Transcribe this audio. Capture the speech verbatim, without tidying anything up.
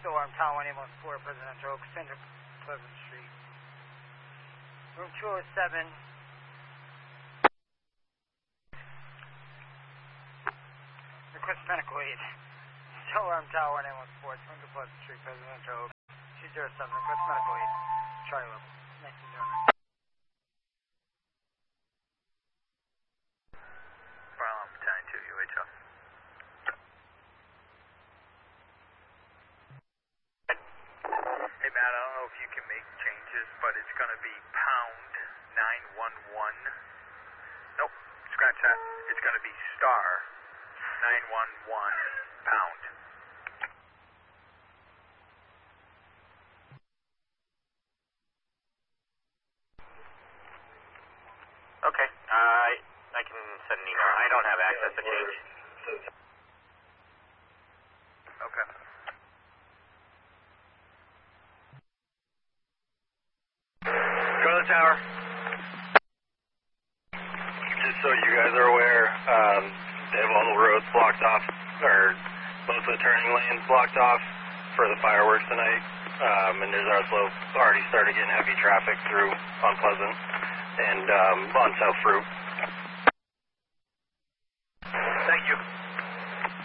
Still armed Tower one eight one four, Presidential Oak, Center Pleasant Street. Room two oh seven. Request medical aid. Still armed Tower one eight one four, Center Pleasant Street, Presidential Oak, two oh seven. Request medical aid. Charlie level. nineteen oh nine. Bravo, battalion two, U H L. Hey Matt, I don't know if you can make changes, but it's going to be pound nine one one. Nope, scratch that. It's going to be star nine one one pound. Okay, uh, I can send an email. I don't have access to change. Okay. Go to the tower. Just so you guys are aware, um, they have all the roads blocked off, or most of the turning lanes blocked off for the fireworks tonight. Um, and there's also already started getting heavy traffic through on Pleasant and um, on South Fruit. Thank you.